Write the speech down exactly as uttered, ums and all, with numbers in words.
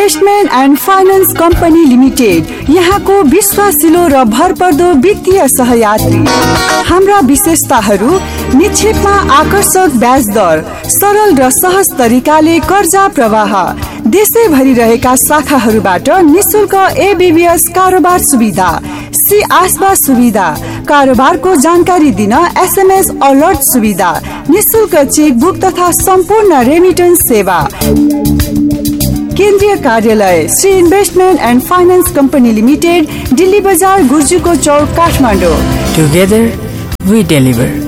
Investment and finance company limited, यहाँको विश्वासिलो र भरपर्दो वित्तीय सहयात्री। हाम्रा विशेषताहरू: निक्षेपमा आकर्षक ब्याज दर, सरल र सहज तरिकाले कर्जा प्रवाह, देशैभरि रहेका शाखाहरूबाट निशुल्क एबीबीएस कारोबार सुविधा, सी आसबा सुविधा, कारोबारको जानकारी दिन एसएमएस अलर्ट सुविधा, निशुल्क चेकबुक तथा सम्पूर्ण रेमिटेन्स सेवा। केन्द्रीय कार्यालय Shri investment and finance company limited, Delhi बजार, गुर्जुको चौक, काठमाडौँ। Together we deliver.